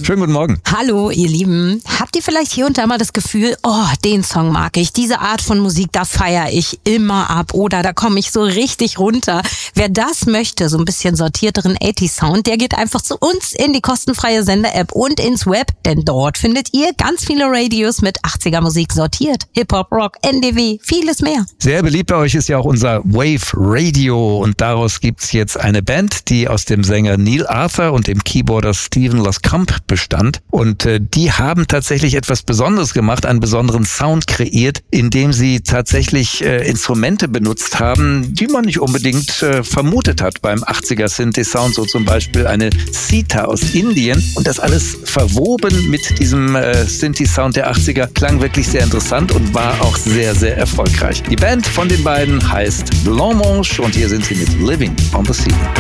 Schönen guten Morgen. Hallo, ihr Lieben. Habt ihr vielleicht hier und da mal das Gefühl, den Song mag ich, diese Art von Musik, da feiere ich immer ab oder da komme ich so richtig runter. Wer das möchte, so ein bisschen sortierteren 80s-Sound, der geht einfach zu uns in die kostenfreie Sender-App und ins Web, denn dort findet ihr ganz viele Radios mit 80er-Musik sortiert. Hip-Hop, Rock, NDW, vieles mehr. Sehr beliebt bei euch ist ja auch unser Wave Radio und daraus gibt's jetzt eine Band, die aus dem Sänger Neil Arthur und dem Keyboarder Stephen Lascamp bestand. Und die haben tatsächlich etwas Besonderes gemacht, einen besonderen Sound kreiert, indem sie tatsächlich Instrumente benutzt haben, die man nicht unbedingt vermutet hat beim 80er Synthi-Sound, so zum Beispiel eine Sitar aus Indien. Und das alles verwoben mit diesem Synthi-Sound der 80er klang wirklich sehr interessant und war auch sehr, sehr erfolgreich. Die Band von den beiden heißt Blanc Mange und hier sind sie mit Living on the Sea.